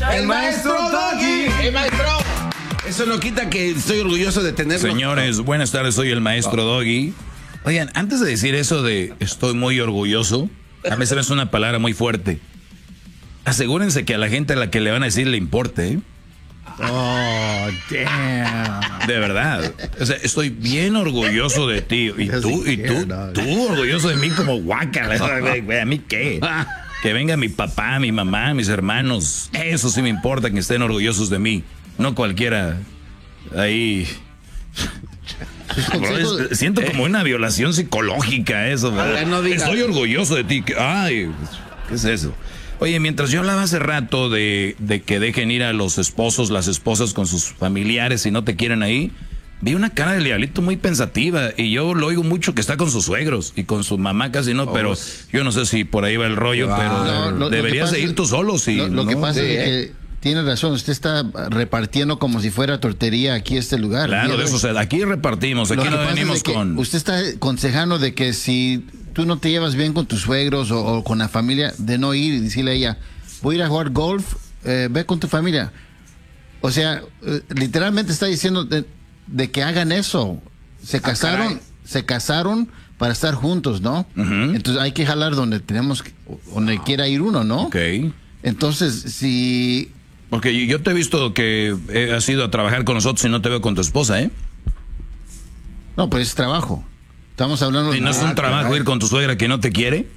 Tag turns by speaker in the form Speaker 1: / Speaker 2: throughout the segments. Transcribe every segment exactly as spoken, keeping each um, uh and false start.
Speaker 1: El maestro Doggy.
Speaker 2: El maestro. Eso no quita que estoy orgulloso de tenerlo.
Speaker 3: Señores, buenas tardes, soy el maestro Doggy. Oigan, antes de decir eso de estoy muy orgulloso, a mí se me hace una palabra muy fuerte. Asegúrense que a la gente a la que le van a decir le importe, ¿eh?
Speaker 1: Oh, damn.
Speaker 3: De verdad. O sea, estoy bien orgulloso de ti. Y tú, y tú, tú orgulloso de mí como guácala. ¿A mí qué? Que venga mi papá, mi mamá, mis hermanos. Eso sí me importa, que estén orgullosos de mí. No cualquiera ahí. Bro, es, siento como una violación psicológica eso, ¿verdad? No estoy orgulloso de ti. Ay, ¿qué es eso? Oye, mientras yo hablaba hace rato de, de que dejen ir a los esposos, las esposas con sus familiares si no te quieren ahí, vi una cara del diablito muy pensativa y yo lo oigo mucho que está con sus suegros y con su mamá casi no, oh, pero yo no sé si por ahí va el rollo, wow, pero no, lo, deberías de ir tú solo. Si,
Speaker 1: lo, lo
Speaker 3: ¿no?
Speaker 1: que pasa
Speaker 3: sí,
Speaker 1: es que tiene razón, usted está repartiendo como si fuera tortería aquí este lugar.
Speaker 3: Claro, de eso, o sea, aquí repartimos, aquí no venimos con...
Speaker 1: Usted está aconsejando de que si tú no te llevas bien con tus suegros o, o con la familia, de no ir y decirle a ella, voy a ir a jugar golf, eh, ve con tu familia. O sea, eh, literalmente está diciendo de, de que hagan eso. Se casaron, ah, se casaron para estar juntos, ¿no? Uh-huh. Entonces hay que jalar donde tenemos, donde quiera ir uno, ¿no?
Speaker 3: Ok.
Speaker 1: Entonces, si...
Speaker 3: Porque yo te he visto que has ido a trabajar con nosotros y no te veo con tu esposa, ¿eh?
Speaker 1: No, pues es trabajo. Estamos hablando
Speaker 3: de... ¿Y no es un trabajo ir con tu suegra que no te quiere?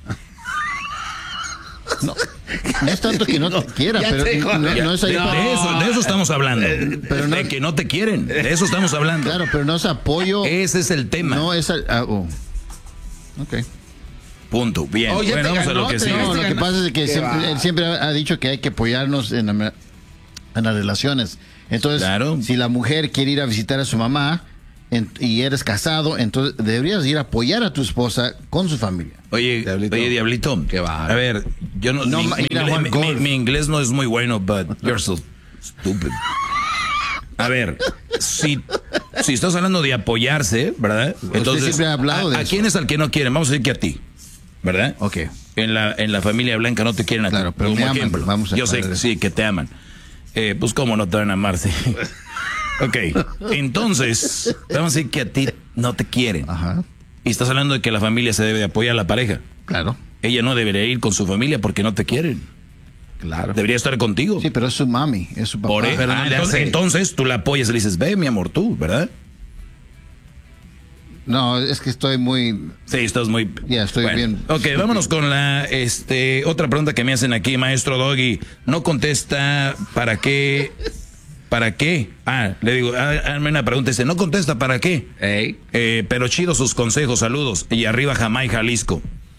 Speaker 1: No, no es tanto que no te quiera, pero no, no es ahí.
Speaker 3: De,
Speaker 1: para...
Speaker 3: de, eso, de eso estamos hablando. Pero no, de que no te quieren. De eso estamos hablando.
Speaker 1: Claro, pero no es apoyo.
Speaker 3: Ese es el tema.
Speaker 1: No es... Ah, oh. Ok.
Speaker 3: Punto. Bien.
Speaker 1: Oh, bueno, vamos a lo que sigue. No, lo que pasa es que siempre, él siempre ha dicho que hay que apoyarnos en, la, en las relaciones. Entonces, claro, si la mujer quiere ir a visitar a su mamá en, y eres casado, entonces deberías ir a apoyar a tu esposa con su familia.
Speaker 3: Oye, Diablito. Oye, Diablito. Qué va. A ver, yo no... no mi, mi, inglés, mi, mi inglés no es muy bueno, but you're so stupid. A ver, si, si estás hablando de apoyarse, ¿verdad? Entonces,
Speaker 1: siempre ha hablado de
Speaker 3: ¿a,
Speaker 1: eso.
Speaker 3: ¿a quién es al que no quieren? Vamos a decir que a ti. ¿Verdad?
Speaker 1: Ok.
Speaker 3: En la, en la familia blanca no te quieren a ti.
Speaker 1: Claro, pero como me aman,
Speaker 3: ejemplo.
Speaker 1: Vamos a
Speaker 3: Yo sé que sí, que te aman. Eh, pues cómo no te van a amar, sí. Ok, entonces, vamos a decir que a ti no te quieren.
Speaker 1: Ajá.
Speaker 3: Y estás hablando de que la familia se debe de apoyar a la pareja.
Speaker 1: Claro.
Speaker 3: Ella no debería ir con su familia porque no te quieren.
Speaker 1: Claro.
Speaker 3: Debería estar contigo.
Speaker 1: Sí, pero es su mami, es su papá.
Speaker 3: Por e-
Speaker 1: pero
Speaker 3: ah,
Speaker 1: no
Speaker 3: entonces,
Speaker 1: hace...
Speaker 3: entonces tú la apoyas y le dices, ve mi amor, tú, ¿verdad?
Speaker 1: No, es que estoy muy...
Speaker 3: Sí, estás muy...
Speaker 1: Ya, yeah, estoy
Speaker 3: bueno,
Speaker 1: bien.
Speaker 3: Ok, vámonos con la este otra pregunta que me hacen aquí, maestro Doggy. No contesta, ¿para qué? ¿Para qué? Ah, le digo, hazme una pregunta. Dice, no contesta, ¿para qué?
Speaker 2: Hey.
Speaker 3: Eh, pero chido sus consejos, saludos. Y arriba Jamay, Jalisco.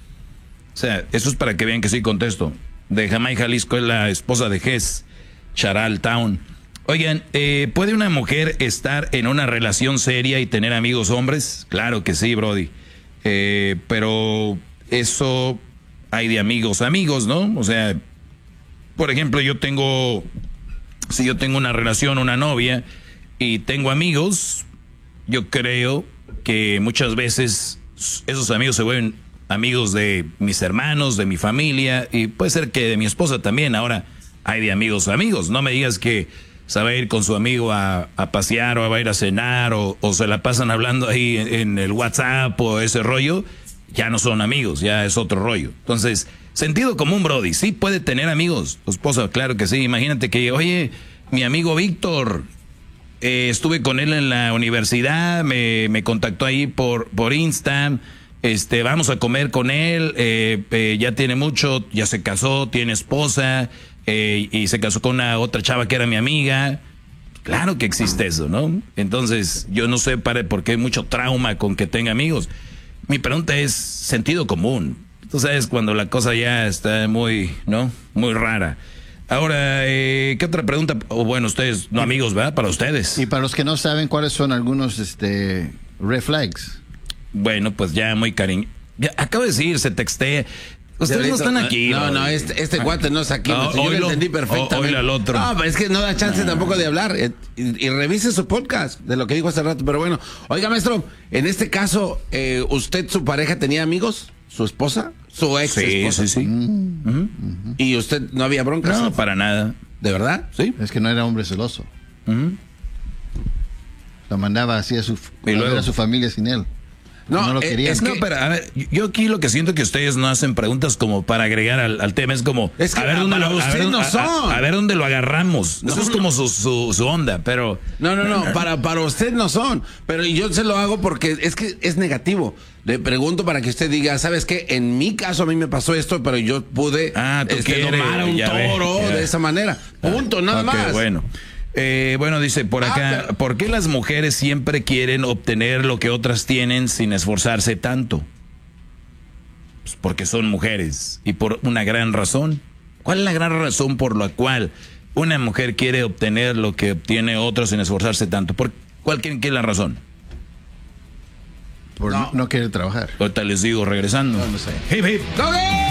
Speaker 3: O sea, eso es para que vean que sí contesto. De Jamay, Jalisco, es la esposa de Ges, Charal Town. Oigan, eh, ¿puede una mujer estar en una relación seria y tener amigos hombres? Claro que sí, Brody. Eh, pero eso hay de amigos, amigos, ¿no? O sea, por ejemplo, yo tengo, si yo tengo una relación, una novia, y tengo amigos, yo creo que muchas veces esos amigos se vuelven amigos de mis hermanos, de mi familia, y puede ser que de mi esposa también. Ahora, hay de amigos, amigos. No me digas que se va a ir con su amigo a, a pasear o va a ir a cenar o, o se la pasan hablando ahí en, en el WhatsApp o ese rollo. Ya no son amigos, ya es otro rollo. Entonces, sentido común, Brody. Sí puede tener amigos. Tu esposa, claro que sí. Imagínate que, oye, mi amigo Víctor, eh, estuve con él en la universidad, me, me contactó ahí por, por Insta. Este, vamos a comer con él, eh, eh, ya tiene mucho, ya se casó, tiene esposa, eh, y se casó con una otra chava que era mi amiga. Claro que existe eso, ¿no? Entonces, yo no sé para, por qué hay mucho trauma con que tenga amigos. Mi pregunta es sentido común. Tú sabes cuando la cosa ya está muy, ¿no? Muy rara. Ahora, eh, ¿qué otra pregunta? O bueno, ustedes, no amigos, ¿verdad? Para ustedes.
Speaker 1: Y para los que no saben, ¿cuáles son algunos este, red flags?
Speaker 3: Bueno, pues ya muy cariño. Ya, acabo de decir, se textea. Ustedes no están aquí.
Speaker 2: No, no, no este, este guante no está aquí.
Speaker 3: No,
Speaker 2: yo lo entendí perfectamente.
Speaker 3: Al otro.
Speaker 2: No, pero es que no da chance no. tampoco de hablar. Eh, y, y revise su podcast de lo que dijo hace rato. Pero bueno, oiga, maestro, en este caso, eh, ¿usted, su pareja, tenía amigos? ¿Su esposa? ¿Su ex
Speaker 3: sí,
Speaker 2: esposa?
Speaker 3: Sí, sí, sí.
Speaker 2: Mm. Uh-huh. ¿Y usted no había broncas?
Speaker 3: No, para nada.
Speaker 2: ¿De verdad? Sí.
Speaker 1: Es que no era hombre celoso.
Speaker 3: Ujú.
Speaker 1: Lo mandaba así a su,
Speaker 3: Y
Speaker 1: a
Speaker 3: luego-
Speaker 1: ver a su familia sin él.
Speaker 2: No,
Speaker 1: No lo
Speaker 2: eh,
Speaker 1: querían.
Speaker 2: es
Speaker 3: No,
Speaker 2: que-
Speaker 3: pero a ver, yo aquí lo que siento que ustedes no hacen preguntas como para agregar al, al tema, es como
Speaker 2: Es que
Speaker 3: a ver dónde
Speaker 2: para
Speaker 3: lo, a
Speaker 2: usted
Speaker 3: ver,
Speaker 2: no
Speaker 3: a- a-
Speaker 2: son.
Speaker 3: a ver dónde lo agarramos. Eso es como su, su, su onda, pero
Speaker 2: No, no, no, para, para usted no son, pero yo se lo hago porque es que es negativo. Le pregunto para que usted diga, ¿sabes qué? En mi caso a mí me pasó esto, pero yo pude
Speaker 3: Ah, tú
Speaker 2: este,
Speaker 3: quieres,
Speaker 2: domar a un
Speaker 3: ya ve,
Speaker 2: toro
Speaker 3: ya.
Speaker 2: de esa manera. Punto, nada
Speaker 3: Ok,
Speaker 2: más.
Speaker 3: bueno. Eh, bueno, dice por acá,
Speaker 2: Ah, pero-
Speaker 3: ¿por qué las mujeres siempre quieren obtener lo que otras tienen sin esforzarse tanto? Pues porque son mujeres y por una gran razón. ¿Cuál es la gran razón por la cual una mujer quiere obtener lo que obtiene otro sin esforzarse tanto? ¿Por cuál creen que es la razón?
Speaker 1: Por no,
Speaker 2: No.
Speaker 1: no querer trabajar.
Speaker 3: Ahorita les digo regresando.
Speaker 1: No lo sé.
Speaker 3: Hip, hip.
Speaker 2: ¡Doggy!